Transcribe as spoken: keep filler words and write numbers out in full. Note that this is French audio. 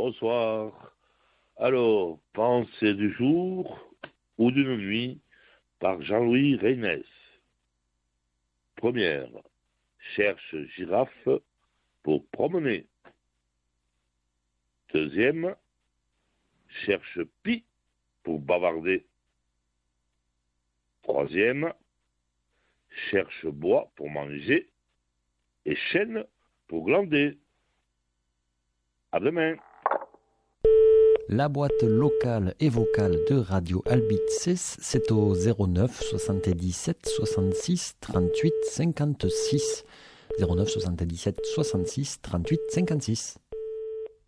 Bonsoir. Alors, pensée du jour ou d'une nuit par Jean-Louis Reynès. Première, cherche girafe pour promener. Deuxième, cherche pie pour bavarder. Troisième, cherche bois pour manger et chêne pour glander. À demain. La boîte locale et vocale de Radio Albices, c'est au zéro neuf soixante-dix-sept soixante-six trente-huit cinquante-six. zéro neuf soixante-dix-sept soixante-six trente-huit cinquante-six.